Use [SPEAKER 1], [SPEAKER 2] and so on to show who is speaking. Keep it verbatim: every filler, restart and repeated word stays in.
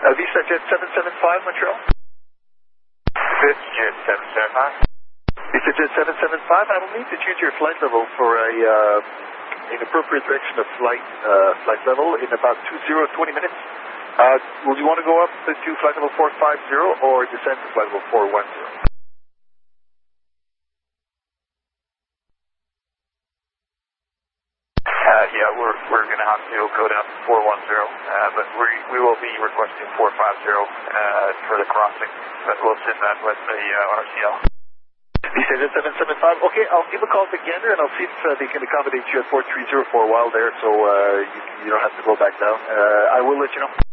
[SPEAKER 1] Uh, Visa Jet seven seven five, Montreal.
[SPEAKER 2] Visa Jet seven seven five.
[SPEAKER 1] Visa Jet seven seven five, I will need to change your flight level for a, uh, an appropriate direction of flight, uh, flight level in about two zero, twenty minutes. Uh, will you want to go up to flight level four five zero or descend to flight level four one zero?
[SPEAKER 2] Uh, yeah, we're we're going to have to go down to four one zero, uh, but we we will be requesting four five zero uh, for the crossing. But we'll send that with the uh, R C L.
[SPEAKER 1] Visa Jet seven seven five. Okay, I'll give a call to Gander and I'll see if uh, they can accommodate you at four three zero for a while there, so uh, you, you don't have to go back down. Uh, I will let you know.